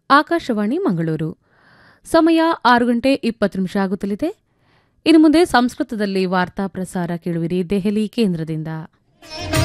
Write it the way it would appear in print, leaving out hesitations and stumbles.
ಆಕಾಶವಾಣಿ ಮಂಗಳೂರು. ಸಮಯ 6:20 ಆಗುತ್ತಲಿದೆ. ಇನ್ನು ಮುಂದೆ ಸಂಸ್ಕೃತದಲ್ಲಿ ವಾರ್ತಾ ಪ್ರಸಾರ ಕೇಳುವಿರಿ ದೆಹಲಿ ಕೇಂದ್ರದಿಂದ.